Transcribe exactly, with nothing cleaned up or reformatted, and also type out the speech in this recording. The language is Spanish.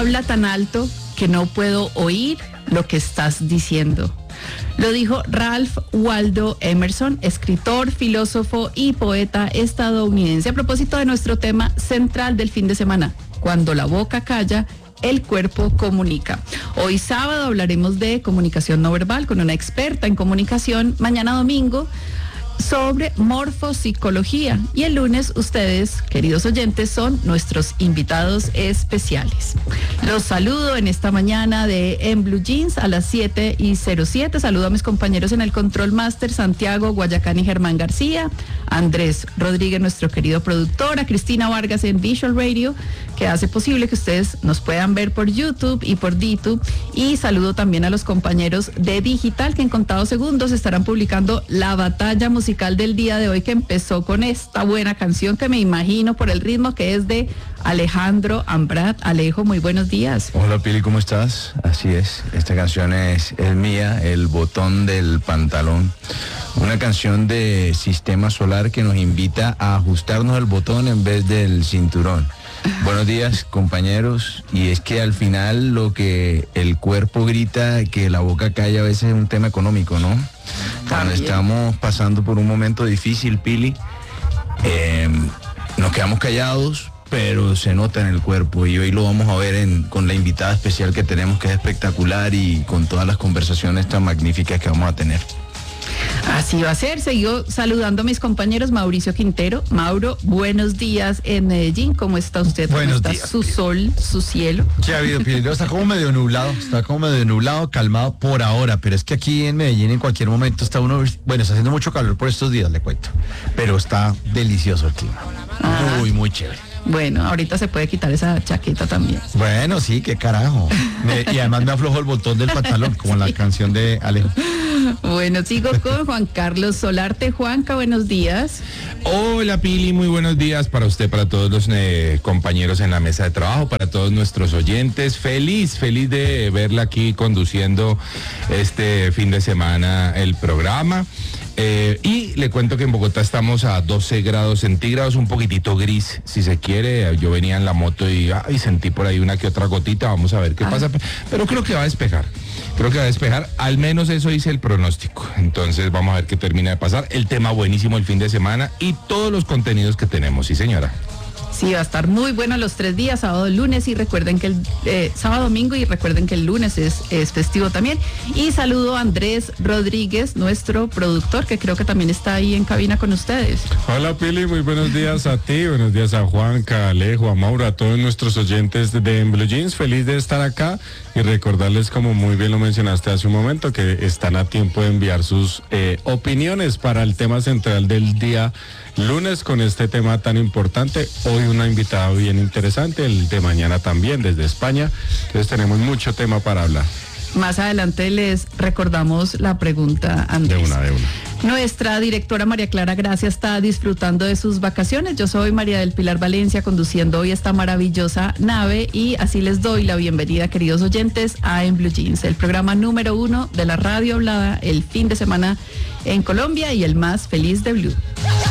habla tan alto que no puedo oír lo que estás diciendo. Lo dijo Ralph Waldo Emerson, escritor, filósofo y poeta estadounidense, a propósito de nuestro tema central del fin de semana: cuando la boca calla, el cuerpo comunica. Hoy sábado hablaremos de comunicación no verbal con una experta en comunicación. Mañana domingo sobre morfopsicología, y el lunes ustedes, queridos oyentes, son nuestros invitados especiales. Los saludo en esta mañana de En Blue Jeans a las siete y cero siete. Saludo a mis compañeros en el Control Master, Santiago Guayacán y Germán García, Andrés Rodríguez, nuestro querido productor, a Cristina Vargas en Visual Radio, que hace posible que ustedes nos puedan ver por YouTube y por DTube, y saludo también a los compañeros de Digital, que en contados segundos estarán publicando la batalla musical del día de hoy, que empezó con esta buena canción que me imagino por el ritmo que es de Alejandro Ambrat. Alejo, muy buenos días. Hola Pili, ¿cómo estás? Así es, esta canción es, es mía, El Botón del Pantalón. Una canción de Sistema Solar que nos invita a ajustarnos el botón en vez del cinturón. Buenos días, compañeros. Y es que al final lo que el cuerpo grita, que la boca calla, a veces es un tema económico, ¿no? Cuando estamos pasando por un momento difícil, Pili, eh, nos quedamos callados, pero se nota en el cuerpo, y hoy lo vamos a ver en, con la invitada especial que tenemos, que es espectacular, y con todas las conversaciones tan magníficas que vamos a tener. Así va a ser. Seguido saludando a mis compañeros. Mauricio Quintero. Mauro, buenos días en Medellín. ¿Cómo está usted? Buenos ¿Cómo está días, su Pili. sol, su cielo? ¿Qué ha habido, Pili? Está como medio nublado, está como medio nublado, calmado por ahora, pero es que aquí en Medellín en cualquier momento está uno, bueno, está haciendo mucho calor por estos días, le cuento, pero está delicioso el clima. Ajá. Muy, muy chévere. Bueno, ahorita se puede quitar esa chaqueta también. Bueno, sí, qué carajo. Me- y además me aflojó el botón del pantalón, como en la canción de Alejo. Bueno, sigo con Juan Carlos Solarte. Juanca, buenos días. Hola Pili, muy buenos días para usted, para todos los eh, compañeros en la mesa de trabajo, para todos nuestros oyentes. Feliz, feliz de verla aquí conduciendo este fin de semana el programa. Eh, y le cuento que en Bogotá estamos a doce grados centígrados, un poquitito gris, si se quiere. Yo venía en la moto y, ay, sentí por ahí una que otra gotita, vamos a ver qué Ah. pasa. Pero creo que va a despejar, creo que va a despejar, al menos eso dice el pronóstico. Entonces vamos a ver qué termina de pasar. El tema buenísimo el fin de semana y todos los contenidos que tenemos, sí señora. Sí, va a estar muy bueno los tres días, sábado, lunes, y recuerden que el eh, sábado, domingo, y recuerden que el lunes es, es festivo también. Y saludo a Andrés Rodríguez, nuestro productor, que creo que también está ahí en cabina con ustedes. Hola Pili, muy buenos días a ti, buenos días a Juanca, a Alejo, a Mauro, a todos nuestros oyentes de En Blue Jeans. Feliz de estar acá y recordarles, como muy bien lo mencionaste hace un momento, que están a tiempo de enviar sus eh, opiniones para el tema central del día lunes con este tema tan importante. Hoy una invitada bien interesante, el de mañana también desde España. Entonces tenemos mucho tema para hablar. Más adelante les recordamos la pregunta, Andrés. De una, de una. Nuestra directora María Clara Gracia está disfrutando de sus vacaciones. Yo soy María del Pilar Valencia, conduciendo hoy esta maravillosa nave, y así les doy la bienvenida, queridos oyentes, a En Blue Jeans, el programa número uno de la radio hablada el fin de semana en Colombia y el más feliz de Blue.